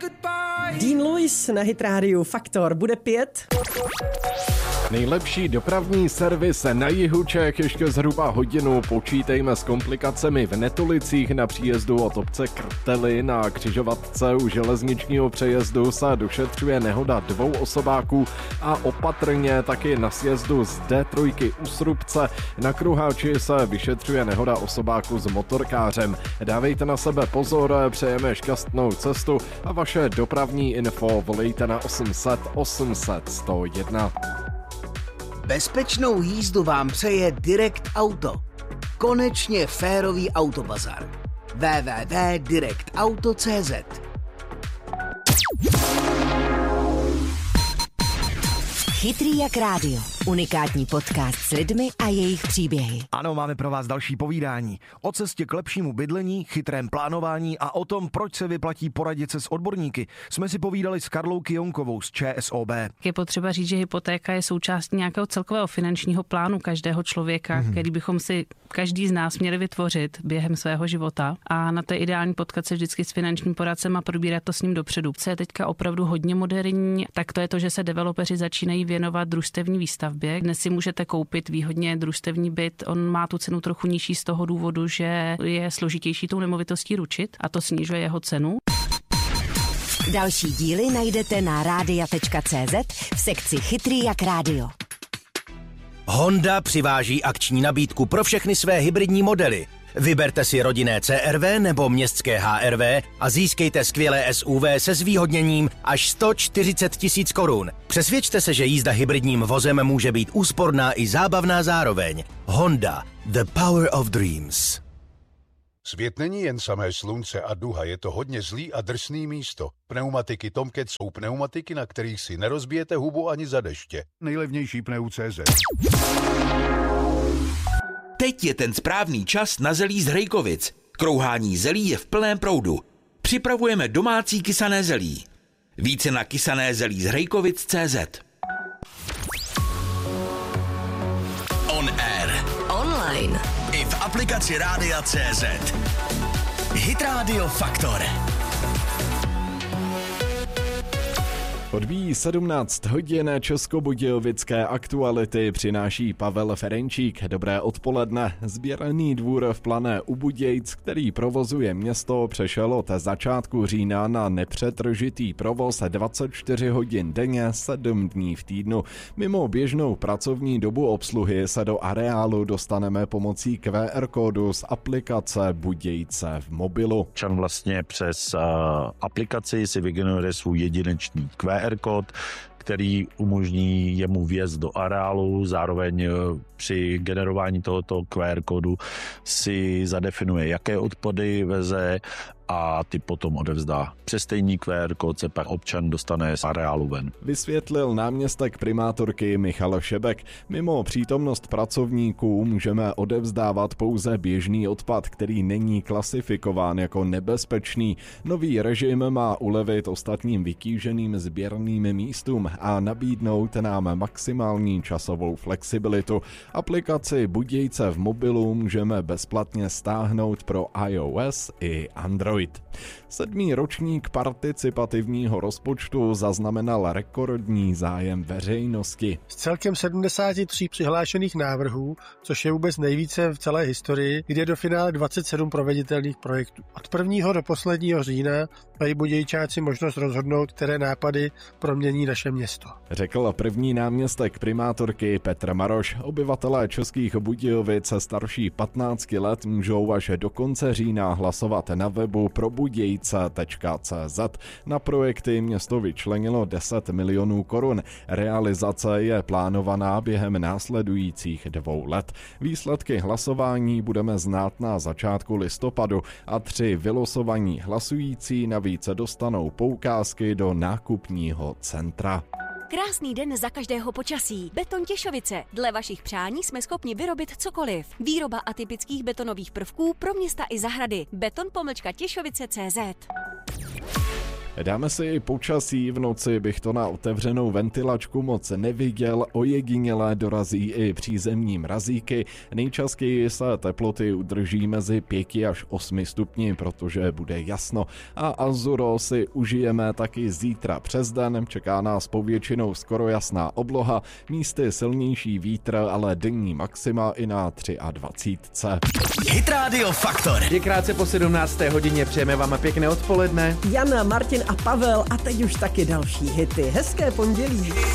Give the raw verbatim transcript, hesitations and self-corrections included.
Dean Lewis na Hit rádiu Faktor bude pět. Nejlepší dopravní servis na jihu Čech ještě zhruba hodinu. Počítejme s komplikacemi v Netolicích na příjezdu od obce Krtely. Na křižovatce u železničního přejezdu se došetřuje nehoda dvou osobáků a opatrně taky na sjezdu z D tři u Srubce. Na Kruháči se vyšetřuje nehoda osobáku s motorkářem. Dávejte na sebe pozor, přejeme šťastnou cestu a vaše dopravní info volejte na osm set osm set sto jedna. Bezpečnou jízdu vám přeje Direct Auto. Konečně férový autobazar. w w w tečka direct auto tečka c z Chytrý jak rádio. Unikátní podcast s lidmi a jejich příběhy. Ano, máme pro vás další povídání. O cestě k lepšímu bydlení, chytrém plánování a o tom, proč se vyplatí poradit se s odborníky, jsme si povídali s Karlou Kyjonkovou z ČSOB. Je potřeba říct, že hypotéka je součástí nějakého celkového finančního plánu každého člověka, mm-hmm. který bychom si každý z nás měli vytvořit během svého života. A na to je ideální potkat se vždycky s finančním poradcem a probírat to s ním dopředu. Co je teďka opravdu hodně moderní, tak to je to, že se developeři začínají věnovat družstevní výstavbě. Dnes si můžete koupit výhodně družstevní byt, on má tu cenu trochu nižší z toho důvodu, že je složitější tou nemovitostí ručit a to snižuje jeho cenu. Další díly najdete na rádia tečka cé zet v sekci Chytrý jak rádio. Honda přiváží akční nabídku pro všechny své hybridní modely. Vyberte si rodinné C R V nebo městské H R V a získejte skvělé S U V se zvýhodněním až sto čtyřicet tisíc korun. Přesvědčte se, že jízda hybridním vozem může být úsporná i zábavná zároveň. Honda. The power of dreams. Svět není jen samé slunce a duha, je to hodně zlý a drsný místo. Pneumatiky Tomcat jsou pneumatiky, na kterých si nerozbijete hubu ani za deště. Nejlevnější pneu tečka cé zet. Teď je ten správný čas na zelí z Hrejkovic. Krouhání zelí je v plném proudu. Připravujeme domácí kysané zelí. Více na kysané zelí z Hrejkovic tečka cé zet. On air. Online. I v aplikaci Rádia tečka cé zet. Hit Radio Faktor. Odbíjí sedmnáct hodin, českobudějovické aktuality přináší Pavel Ferenčík. Dobré odpoledne. Sběrný dvůr v Plané u Budějc, který provozuje město, přešel od začátku října na nepřetržitý provoz dvacet čtyři hodin denně, sedm dní v týdnu. Mimo běžnou pracovní dobu obsluhy se do areálu dostaneme pomocí Q R kódu z aplikace Budějce v mobilu. Občan vlastně přes uh, aplikaci si vygeneruje svůj jedinečný Q R kód, který umožní jemu vjezd do areálu, zároveň při generování tohoto Q R kódu si zadefinuje, jaké odpady veze a ty potom odevzdá. Přes stejný Q R kód se pak občan dostane z areálu ven. Vysvětlil náměstek primátorky Michal Šebek. Mimo přítomnost pracovníků můžeme odevzdávat pouze běžný odpad, který není klasifikován jako nebezpečný. Nový režim má ulevit ostatním vytíženým sběrným místům a nabídnout nám maximální časovou flexibilitu. Aplikaci Budějce v mobilu můžeme bezplatně stáhnout pro iOS i Android. Sedmý ročník participativního rozpočtu zaznamenal rekordní zájem veřejnosti. Z celkem sedmdesáti tří přihlášených návrhů, což je vůbec nejvíce v celé historii, jde do finále dvacet sedm proveditelných projektů. Od prvního do posledního října mají Budějčáci možnost rozhodnout, které nápady promění naše město. Řekl první náměstek primátorky Petr Maroš. Obyvatelé Českých Budějovic starší patnácti let můžou až do konce října hlasovat na webu pro budějce tečka cé zet. Na projekty město vyčlenilo deset milionů korun. Realizace je plánovaná během následujících dvou let. Výsledky hlasování budeme znát na začátku listopadu a tři vylosovaní hlasující navíc dostanou poukázky do nákupního centra. Krásný den za každého počasí. Beton Těšovice. Dle vašich přání jsme schopni vyrobit cokoliv. Výroba atypických betonových prvků pro města i zahrady. Beton pomlčka Těšovice tečka cé zet. Dáme si počasí, v noci bych to na otevřenou ventilačku moc neviděl, ojedinělé dorazí i přízemní mrazíky. Nejčastěji se teploty udrží mezi pěti až osmi stupni, protože bude jasno. A Azuro si užijeme taky zítra přes den, čeká nás povětšinou skoro jasná obloha, místy silnější vítr, ale denní maxima i na dvacet tři. Hit Radio Faktor. Je krátce po sedmnácté hodině, přejeme vám pěkné odpoledne. Jana, Martin a Pavel a teď už taky další hity. Hezké pondělí.